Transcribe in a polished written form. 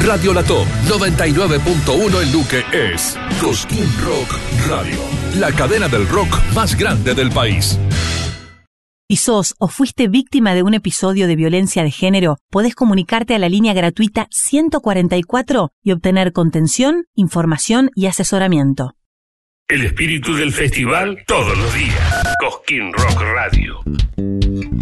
Radio La Top 99.1 en Luque es Cosquín Rock Radio, la cadena del rock más grande del país. Si sos o fuiste víctima de un episodio de violencia de género, podés comunicarte a la línea gratuita 144 y obtener contención, información y asesoramiento. El espíritu del festival todos los días. Cosquín Rock Radio.